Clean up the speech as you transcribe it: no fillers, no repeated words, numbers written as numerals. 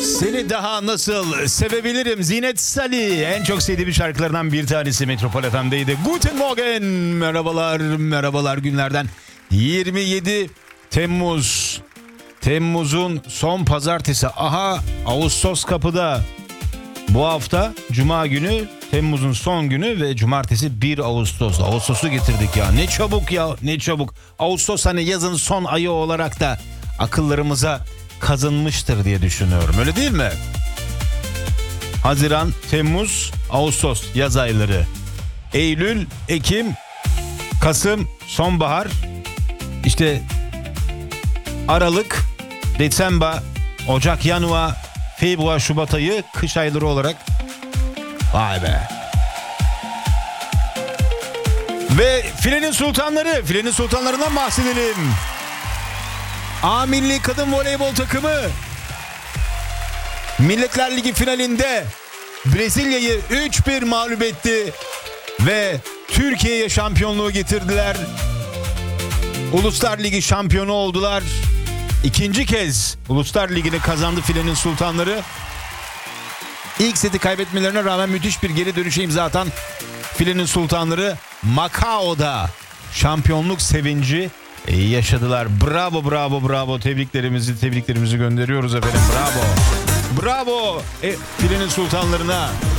Seni daha nasıl sevebilirim? Zinet Salih en çok sevdiğim şarkılarından bir tanesi Metropol FM'deydi. Guten Morgen, merhabalar günlerden 27 Temmuz. Temmuz'un son pazartesi. Aha, Ağustos kapıda. Bu hafta Cuma günü Temmuz'un son günü ve cumartesi 1 Ağustos. Ağustos'u getirdik ya. Ne çabuk ya, ne çabuk. Ağustos hani yazın son ayı olarak da akıllarımıza kazınmıştır diye düşünüyorum. Öyle değil mi? Haziran, Temmuz, Ağustos yaz ayları. Eylül, Ekim, Kasım sonbahar. İşte Aralık, Desember, Ocak, Yanuar, Februar, Şubat ayı kış ayları olarak. Vay be. Ve filenin sultanlarından bahsedelim. A Milli Kadın Voleybol takımı Milletler Ligi finalinde Brezilya'yı 3-1 mağlup etti ve Türkiye'ye şampiyonluğu getirdiler. Uluslar Ligi şampiyonu oldular. İkinci kez Uluslar Ligi'ni kazandı filenin sultanları. İlk seti kaybetmelerine rağmen müthiş bir geri dönüşe imza atan filenin sultanları Macao'da şampiyonluk sevinci yaşadılar. Bravo. Tebriklerimizi gönderiyoruz efendim. Bravo. Filenin sultanlarına.